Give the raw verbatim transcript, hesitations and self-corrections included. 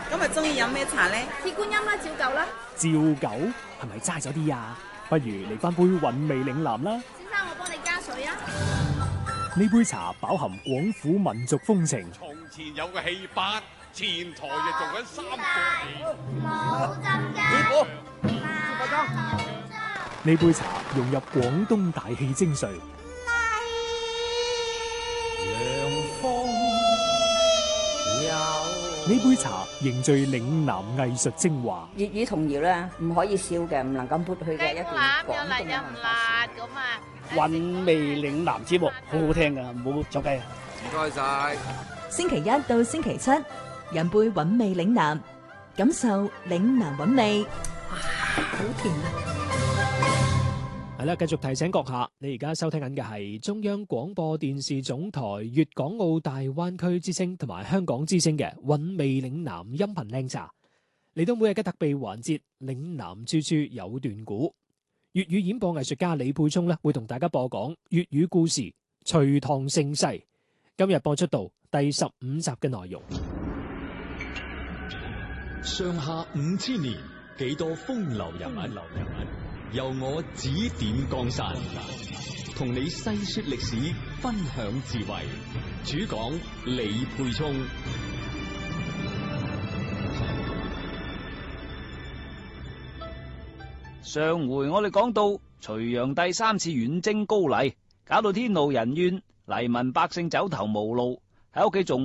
今日中意飲咩茶咧？ 鐵觀音啦，照舊啦。 照舊係咪齋咗啲啊？不如嚟翻杯韻味嶺南啦。 先生，我幫你加水啊。 呢杯茶飽含廣府民族風情。 從前有個戲班，前台就做緊三個冇針㗎。 呢杯茶融入廣東大氣精髓。呢杯茶凝聚嶺南藝術精華。 粵語童謠咧，唔可以少嘅，唔能夠抹去嘅一段廣東嘅文化。 韻味嶺南節目好好聽噶，唔好走雞啊！ 唔該晒。 星期一到星期七，飲杯韻味嶺南，感受嶺南韻味。哇，好甜啊！ 係啦，繼續提醒閣下，你而家收聽緊嘅係中央廣播電視總台粵港澳大灣區之聲同埋香港之聲嘅韻味嶺南音頻靚茶。嚟到每日嘅特備環節，嶺南處處有段古。粵語演播藝術家李沛聰咧，會同大家播講粵語故事《隋唐盛世》。今日播出到第十五集嘅內容。 上下五千年，幾多風流人物，流人物由我指點江山，同你細說歷史，分享智慧。主講李沛聰。 上回我哋講到隋煬帝三次遠征高麗，搞到天怒人怨，黎民百姓走投無路，喺屋企仲